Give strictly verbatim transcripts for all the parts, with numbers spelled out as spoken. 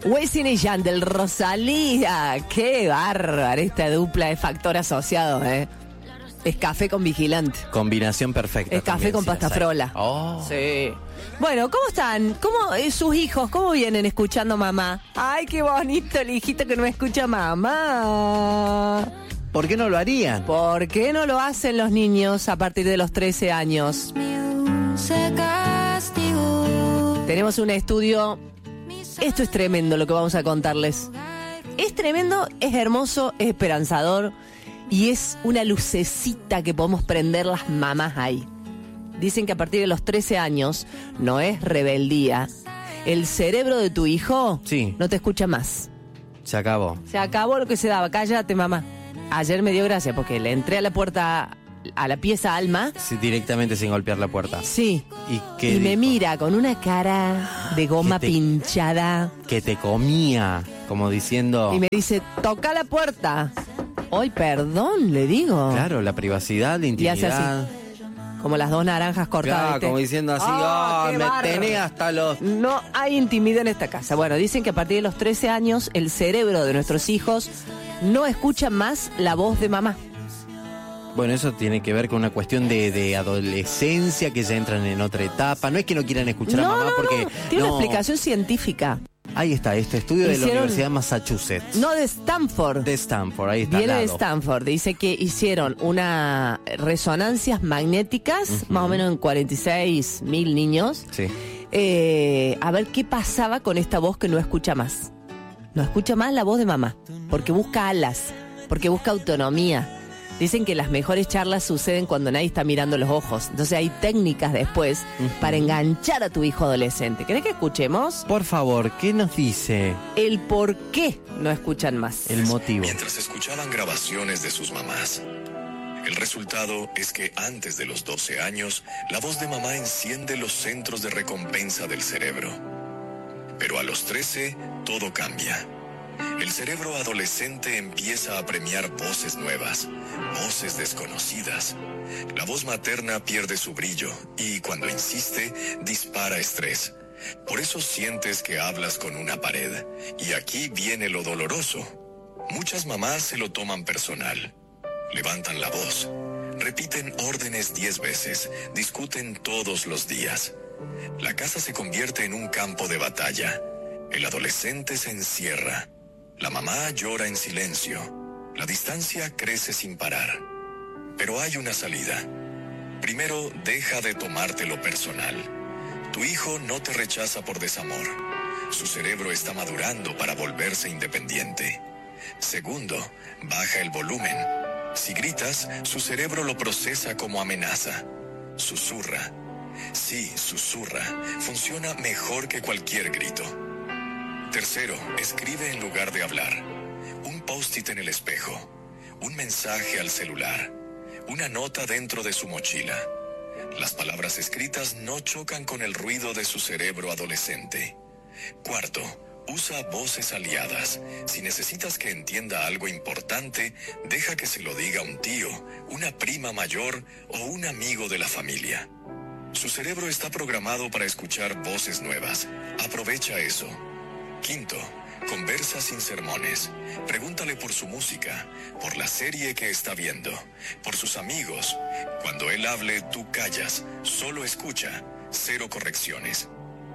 Wisin y Yandel, Rosalía. Qué bárbara esta dupla de Factor Asociado, ¿eh? Es café con vigilante. Combinación perfecta. Es café con pasta frola. Oh. Sí. Bueno, ¿cómo están? ¿Cómo eh, sus hijos? ¿Cómo vienen escuchando mamá? Ay, qué bonito el hijito que no escucha mamá. ¿Por qué no lo harían? ¿Por qué no lo hacen los niños a partir de los trece años? Tenemos un estudio. Esto es tremendo lo que vamos a contarles. Es tremendo, es hermoso, es esperanzador y es una lucecita que podemos prender las mamás ahí. Dicen que a partir de los trece años no es rebeldía. El cerebro de tu hijo sí. no te escucha más. Se acabó. Se acabó lo que se daba. Cállate, mamá. Ayer me dio gracia porque le entré a la puerta, a la pieza Alma. Sí, directamente sin golpear la puerta. Sí. ¿Y qué Y dijo? me mira con una cara de goma te, pinchada. Que te comía, como diciendo... Y me dice, toca la puerta. Hoy, perdón, le digo. Claro, la privacidad, la Y intimidad. hace así, como las dos naranjas cortadas. Claro, ¿viste? como diciendo así, ¡Ah, oh, qué me bárbaro! tenés hasta los... No hay intimidad en esta casa. Bueno, dicen que a partir de los trece años el cerebro de nuestros hijos no escucha más la voz de mamá. Bueno, eso tiene que ver con una cuestión de, de adolescencia, que ya entran en otra etapa. No es que no quieran escuchar no, a mamá no, porque... no. Tiene no. una explicación científica. Ahí está, este estudio Hicieron, de la Universidad de Massachusetts. No, de Stanford. De Stanford, ahí está. Viene al de lado. Stanford. Dice que hicieron una resonancias magnéticas, uh-huh. más o menos en cuarenta y seis mil niños. Sí. Eh, a ver qué pasaba con esta voz que no escucha más. No escucha más la voz de mamá, porque busca alas, porque busca autonomía. Dicen que las mejores charlas suceden cuando nadie está mirando los ojos. Entonces hay técnicas después uh-huh. para enganchar a tu hijo adolescente. ¿Querés que escuchemos? Por favor, ¿qué nos dice? El por qué no escuchan más. El motivo. Mientras escuchaban grabaciones de sus mamás. El resultado es que antes de los doce años, la voz de mamá enciende los centros de recompensa del cerebro. Pero a los trece, todo cambia. El cerebro adolescente empieza a premiar voces nuevas, voces desconocidas. La voz materna pierde su brillo y, cuando insiste, dispara estrés. Por eso sientes que hablas con una pared. Y aquí viene lo doloroso. Muchas mamás se lo toman personal. Levantan la voz, repiten órdenes diez veces, discuten todos los días. La casa se convierte en un campo de batalla. El adolescente se encierra. La mamá llora en silencio. La distancia crece sin parar. Pero hay una salida. Primero, deja de tomártelo personal. Tu hijo no te rechaza por desamor. Su cerebro está madurando para volverse independiente. Segundo, baja el volumen. Si gritas, su cerebro lo procesa como amenaza. Susurra. Sí, susurra. Funciona mejor que cualquier grito. Tercero, escribe en lugar de hablar. Un post-it en el espejo. Un mensaje al celular. Una nota dentro de su mochila. Las palabras escritas no chocan con el ruido de su cerebro adolescente. Cuarto, usa voces aliadas. Si necesitas que entienda algo importante, deja que se lo diga un tío, una prima mayor o un amigo de la familia. Su cerebro está programado para escuchar voces nuevas. Aprovecha eso. Quinto, conversa sin sermones. Pregúntale por su música, por la serie que está viendo, por sus amigos. Cuando él hable, tú callas, solo escucha, cero correcciones.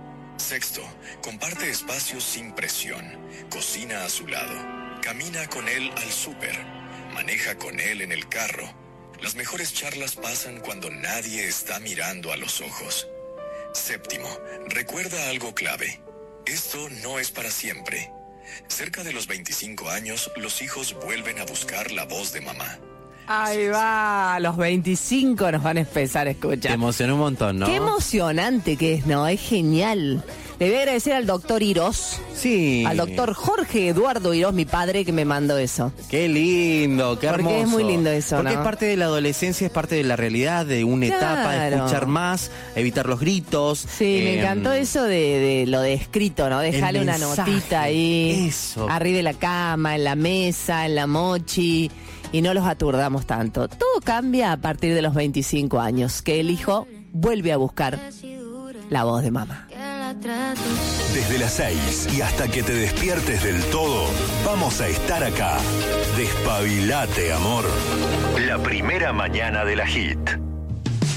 Sexto, comparte espacios sin presión. Cocina a su lado. Camina con él al súper. Maneja con él en el carro. Las mejores charlas pasan cuando nadie está mirando a los ojos. Séptimo, recuerda algo clave. Esto no es para siempre. Cerca de los veinticinco años, los hijos vuelven a buscar la voz de mamá. Ahí va, a los veinticinco nos van a empezar a escuchar. Te emocionó un montón, ¿no? Qué emocionante que es, ¿no? Es genial. Le voy a agradecer al doctor Irós. Sí. Al doctor Jorge Eduardo Irós, mi padre, que me mandó eso. Qué lindo, qué hermoso. Porque es muy lindo eso, Porque ¿no? es parte de la adolescencia, es parte de la realidad, de una Claro. etapa, de escuchar más, evitar los gritos. Sí, eh, me encantó eso de, de lo de escrito, ¿no? Dejarle una mensaje, notita ahí. eso. Arriba de la cama, en la mesa, en la mochi. Y no los aturdamos tanto. Todo cambia a partir de los veinticinco años, que el hijo vuelve a buscar la voz de mamá. Que la trato Desde las seis y hasta que te despiertes del todo, vamos a estar acá. Despabilate, amor. La primera mañana de la Hit.